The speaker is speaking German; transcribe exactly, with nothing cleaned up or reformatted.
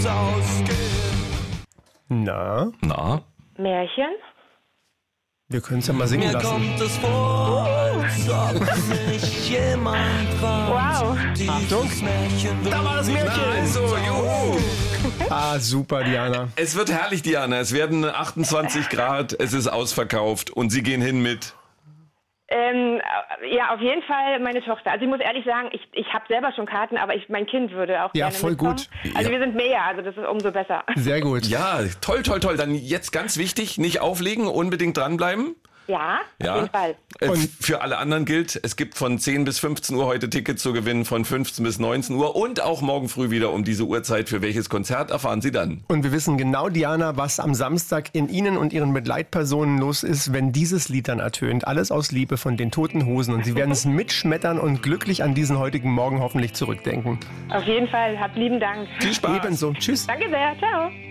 Na? Na? Märchen? Wir können es ja mal singen Mir lassen. kommt es vor, als ob mich jemand fragt. Wow. Achtung. Märchen Da war das Märchen. Also, juhu. Ah, super, Diana. Es wird herrlich, Diana. Es werden achtundzwanzig Grad, es ist ausverkauft und Sie gehen hin mit... Ähm, ja, auf jeden Fall meine Tochter. Also ich muss ehrlich sagen, ich, ich habe selber schon Karten, aber ich, mein Kind würde auch Ja, gerne voll mitkommen. gut. Also Ja. wir sind mehr, also das ist umso besser. Sehr gut. Ja, toll, toll, toll. Dann jetzt ganz wichtig, nicht auflegen, unbedingt dranbleiben. Ja, Ja. auf jeden Fall. Äh, Und- für alle anderen gilt, es gibt von zehn bis fünfzehn Uhr heute Tickets zu gewinnen, von fünfzehn bis neunzehn Uhr und auch morgen früh wieder um diese Uhrzeit. Für welches Konzert erfahren Sie dann? Und wir wissen genau, Diana, was am Samstag in Ihnen und Ihren Begleitpersonen los ist, wenn dieses Lied dann ertönt. Alles aus Liebe von den Toten Hosen. Und Sie werden es mitschmettern und glücklich an diesen heutigen Morgen hoffentlich zurückdenken. Auf jeden Fall. Habt lieben Dank. Viel Spaß! Ebenso. Tschüss. Danke sehr. Ciao.